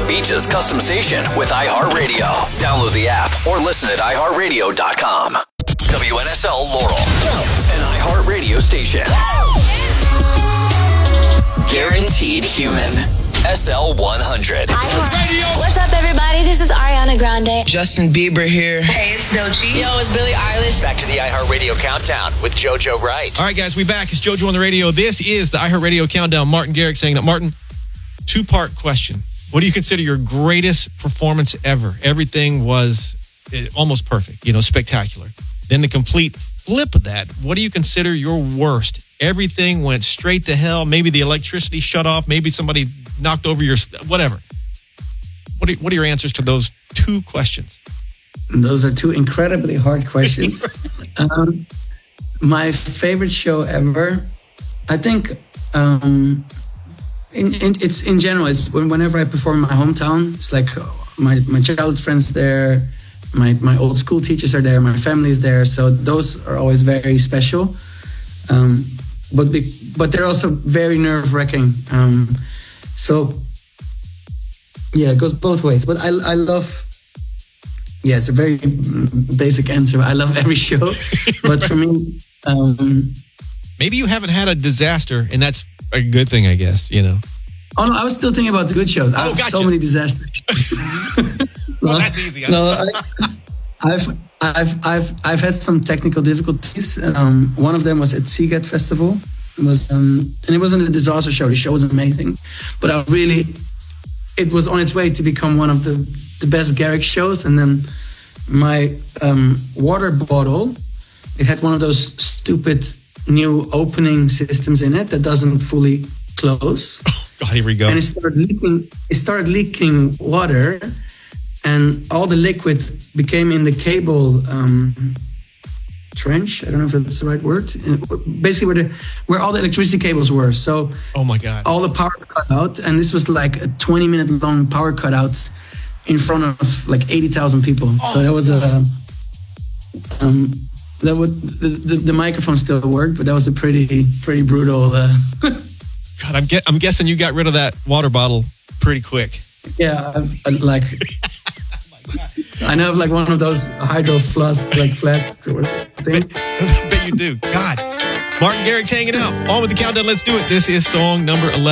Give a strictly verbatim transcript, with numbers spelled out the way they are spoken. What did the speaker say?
La Beach's custom station with iHeartRadio. Download the app or listen at i heart radio dot com. W N S L Laurel, an iHeartRadio station. Guaranteed human. S L one hundred. What's up, everybody? This is Ariana Grande. Justin Bieber here. Hey, it's Doechii. Yo, it's Billie Eilish. Back to the iHeartRadio Countdown with JoJo Wright. All right, guys, we back. It's JoJo on the radio. This is the iHeartRadio Countdown. Martin Garrix saying that. Martin, two-part question. What do you consider your greatest performance ever? Everything was uh, almost perfect, you know, spectacular. Then the complete flip of that, what do you consider your worst? Everything went straight to hell. Maybe the electricity shut off. Maybe somebody knocked over your, whatever. What are, what are your answers to those two questions? Those are two incredibly hard questions. um, my favorite show ever, I think, um, in, in, it's in general, it's whenever I perform in my hometown, it's like my, my childhood friends there, my, my old school teachers are there, my family is there. So those are always very special. Um, but be, but they're also very nerve-wracking. Um, so, yeah, it goes both ways. But I, I love, yeah, it's a very basic answer. I love every show. But for me... Um, Maybe you haven't had a disaster, and that's a good thing, I guess, you know. Oh, no, I was still thinking about the good shows. I Oh, have gotcha. so many disasters. Well, that's easy. No, I, I've, I've, I've, I've had some technical difficulties. Um, one of them was at Seagate Festival. It was, um, and it wasn't a disaster show. The show was amazing, but I really, it was on its way to become one of the, the best Garrix shows. And then my um, water bottle, it had one of those stupid new opening systems in it that doesn't fully close. Oh, God, here we go. And it started leaking. It started leaking water. And all the liquid became in the cable um, trench. I don't know if that's the right word. Basically, where the where all the electricity cables were. So, oh my God, all the power cut out, and this was like a twenty minute long power cutout in front of like eighty thousand people. Oh, so that was a um, that would the, the the microphone still worked, but that was a pretty pretty brutal. Uh, God, I'm get, I'm guessing you got rid of that water bottle pretty quick. Yeah, I, I, like. I know of like one of those hydro flask, like flasks or thing. I bet you do. God. Martin Garrix hanging out. On with the countdown. Let's do it. This is song number eleven.